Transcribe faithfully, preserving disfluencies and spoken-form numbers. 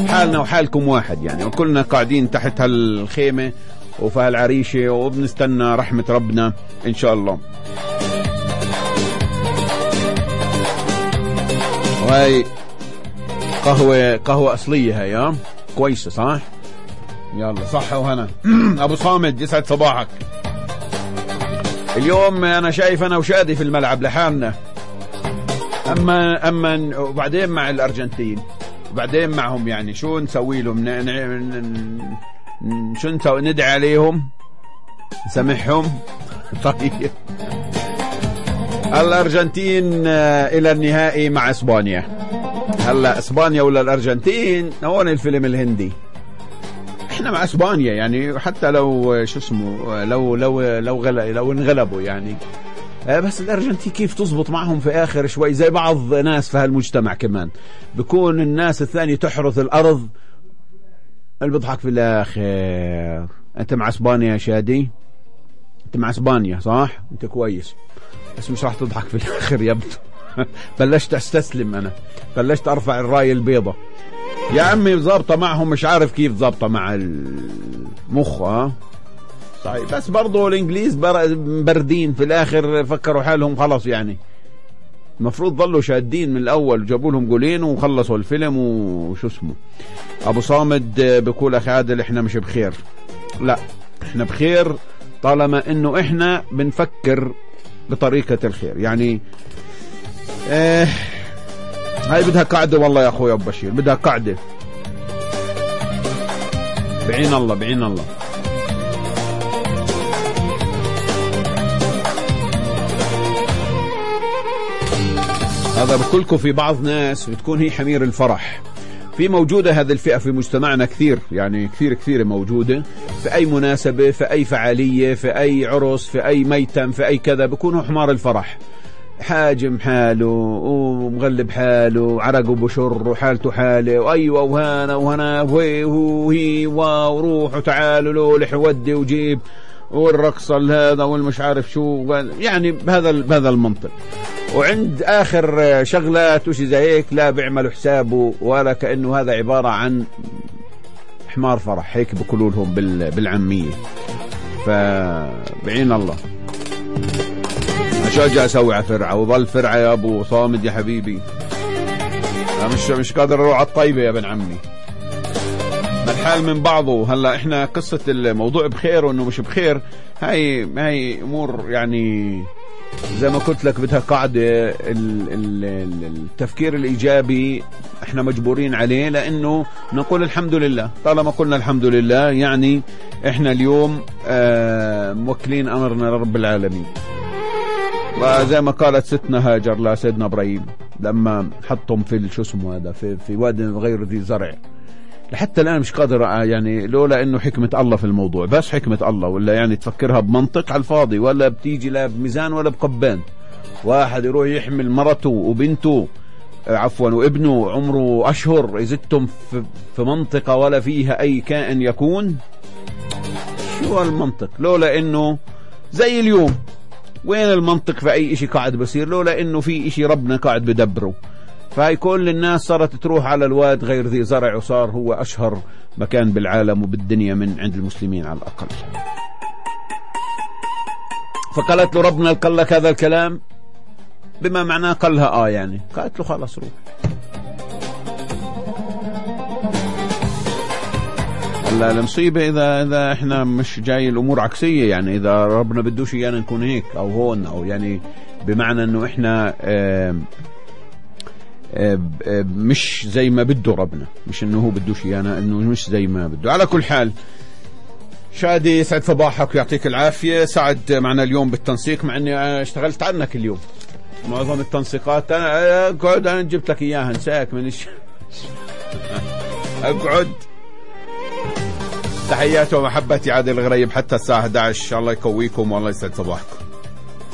حالنا وحالكم واحد يعني، وكلنا قاعدين تحت هالخيمة وفي هالعريشة وبنستنى رحمة ربنا إن شاء الله. وهي قهوة قهوة أصلية هي، ها كويسة صح؟ يلا صح وهنا. أبو صامد يسعد صباحك. اليوم أنا شايف أنا وشادي في الملعب لحالنا، أما أما وبعدين مع الأرجنتين وبعدين معهم، يعني شو نسوي لهم؟ ن... ن... ن... شو نسوي؟ ندعي عليهم نسامحهم؟ طيب الأرجنتين إلى النهائي مع إسبانيا. هلا إسبانيا ولا الأرجنتين؟ هون الفيلم الهندي. احنا مع إسبانيا يعني، حتى لو شو اسمه لو لو لو غل... لو انغلبوا يعني، بس الأرجنتين كيف تزبط معهم في آخر شوي، زي بعض ناس في هالمجتمع كمان بيكون الناس الثانية تحرث الأرض اللي بضحك في الآخر. أنت مع إسبانيا يا شادي؟ أنت مع إسبانيا صح؟ أنت كويس، بس مش راح تضحك في الآخر يبدو. بلشت أستسلم أنا، بلشت أرفع الراية البيضة يا عمي. ضابطة معهم، مش عارف كيف ضابطة مع المخ. ها صحيح، بس برضو الإنجليز بردين في الآخر، فكروا حالهم خلص يعني. المفروض ظلوا شادين من الأول، جابوا لهم جولين وخلصوا الفيلم وشو اسمه. أبو صامد بيقول أخي عادل إحنا مش بخير. لا إحنا بخير طالما إنه إحنا بنفكر بطريقة الخير يعني. إيه هاي بدها قاعدة والله يا أخوي أبو بشير، بدها قاعدة. بعين الله بعين الله. هذا بقولكم في بعض ناس بتكون هي حمير الفرح. في موجودة هذه الفئة في مجتمعنا كثير يعني، كثير كثير موجودة في أي مناسبة، في أي فعالية، في أي عرس، في أي ميتم، في أي كذا، بيكونوا حمار الفرح، حاجم حاله ومغلب حاله وعرقه بشر وحالته حاله، وأيوة وهنا وهنا وهي وهي وروح وتعالوا لولح ودي وجيب والرقص هذا والمش عارف شو يعني، بهذا بهذا المنطق. وعند آخر شغلات وشي زي هيك لا بيعملوا حسابه، ولا كأنه هذا عبارة عن حمار فرح، هيك بقولوا لهم بالعامية. فبعين الله شو أجي أسوي على فرعة وظل فرعة يا أبو صامد يا حبيبي. أنا مش مش قادر أروح على الطيبة يا ابن عمي. ما الحال من بعضه. هلا إحنا قصة الموضوع بخير وإنه مش بخير، هاي هاي أمور يعني زي ما قلت لك بدها قاعدة. التفكير الإيجابي إحنا مجبورين عليه، لأنه نقول الحمد لله. طالما قلنا الحمد لله يعني إحنا اليوم موكلين أمرنا لرب العالمين. وزي ما قالت ستنا هاجر لسيدنا إبراهيم لما حطهم في شو اسمه هذا في في واد غير ذي زرع، لحتى الآن مش قادر يعني، لولا إنه حكمة الله في الموضوع، بس حكمة الله، ولا يعني تفكرها بمنطق على الفاضي، ولا بتيجي لا بميزان ولا بقبان. واحد يروح يحمل مرته وبنته عفوا وابنه عمره أشهر، يزتهم في, في منطقة ولا فيها أي كائن يكون. شو المنطق؟ لولا إنه زي اليوم وين المنطق في أي إشي قاعد بصير؟ لولا إنه في إشي ربنا قاعد بدبره. فهي كل الناس صارت تروح على الواد غير ذي زرع، وصار هو أشهر مكان بالعالم وبالدنيا من عند المسلمين على الأقل. فقالت له ربنا قال لك هذا الكلام بما معناه قالها آه يعني، قالت له خلاص روح. هلا المصيبة إذا إذا إحنا مش جاي الأمور عكسية يعني، إذا ربنا بدوش إيانا نكون هيك أو هون، أو يعني بمعنى إنه إحنا آه مش زي ما بده ربنا، مش انه هو بدوش ايانا، انه مش زي ما بده. على كل حال شادي يسعد صباحك ويعطيك العافية. سعد معنا اليوم بالتنسيق، مع اني اشتغلت عنك اليوم معظم التنسيقات. انا اقعد، انا جبت لك اياها انساك من الش... اقعد. تحياتي ومحبتي عادل الغريب حتى الساعة احد عشر. الله يقويكم والله يسعد صباحكم.